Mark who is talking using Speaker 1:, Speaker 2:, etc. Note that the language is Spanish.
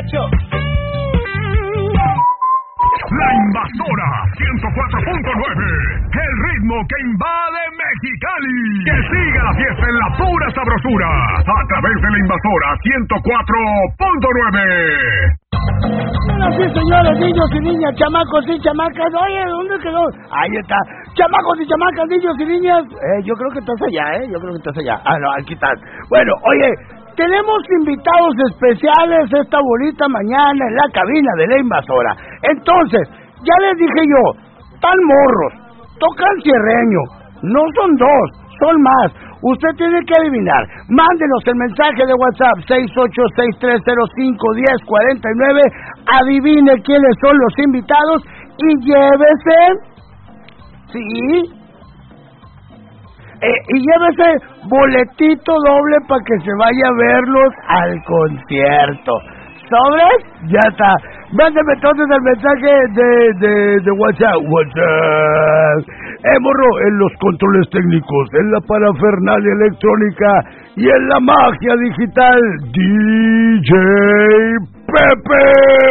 Speaker 1: hecho.
Speaker 2: La Invasora 104.9, el ritmo que invade Mexicali. Que siga la fiesta en la pura sabrosura, a través de la Invasora 104.9.
Speaker 3: Sí, señores, niños y niñas, chamacos y chamacas. Oye, ¿dónde quedó? Ahí está. Chamacos y chamacas, niños y niñas. Yo creo que estás allá, Yo creo que estás allá. Ah, no, aquí estás. Bueno, oye, tenemos invitados especiales esta bonita mañana en la cabina de la Invasora. Entonces, ya les dije yo, tan morros, tocan cierreño. No son dos, son más. Usted tiene que adivinar. Mándenos el mensaje de WhatsApp 686-305-1049. Adivine quiénes son los invitados y llévese. Sí. Y llévese boletito doble para que se vaya a verlos al concierto. ¿Sobres? Ya está. Mándeme entonces el mensaje de WhatsApp. Morro, en los controles técnicos, en la parafernalia electrónica y en la magia digital, DJ Pepe.